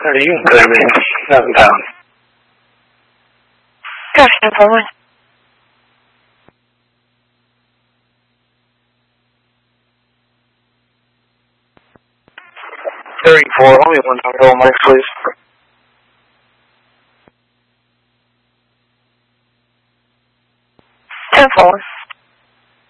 30, you can clear me. 11 pounds. Gosh, no problem. 34, only one number, Mike, please. Ten 4.